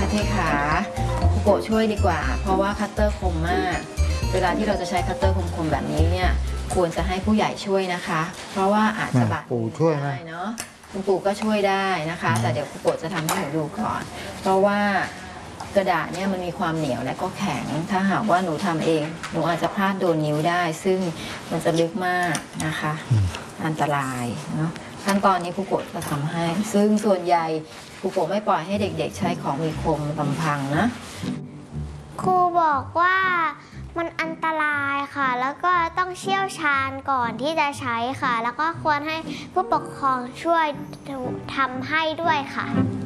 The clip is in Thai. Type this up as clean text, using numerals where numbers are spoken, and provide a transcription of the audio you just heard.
เทขาคุโกะช่วยดีกว่าเพราะว่าคัตเตอร์คมมากเวลาที่เราจะใช้คัตเตอร์คมๆแบบนี้เนี่ยควรจะให้ผู้ใหญ่ช่วยนะคะเพราะว่าอาจจะบาดปู่ช่วยไหมได้เนาะคุณปู่ก็ช่วยได้นะคะแต่เดี๋ยวคุโกะจะทำให้หนูดูก่อนเพราะว่ากระดาษเนี่ยมันมีความเหนียวและก็แข็งถ้าหากว่าหนูทำเองหนูอาจจะพลาดโดนนิ้วได้ซึ่งมันจะลึกมากนะคะอันตรายเนาะขั้นตอนนี้คุโกะจะทำให้ซึ่งส่วนใหญ่คุโกะไม่ปล่อยให้เด็กๆใช้ของมีคมลำพังนะครูบอกว่ามันอันตรายค่ะแล้วก็ต้องเชี่ยวชาญก่อนที่จะใช้ค่ะแล้วก็ควรให้ผู้ปกครองช่วยทำให้ด้วยค่ะ